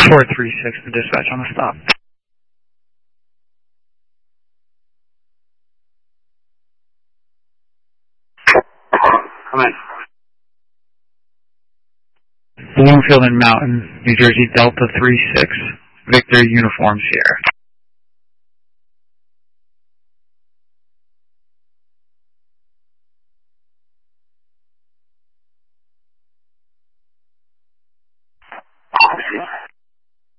436 to dispatch on the stop. Come in. Bloomfield and Mountain, New Jersey, Delta 36, Victor Uniform Sierra.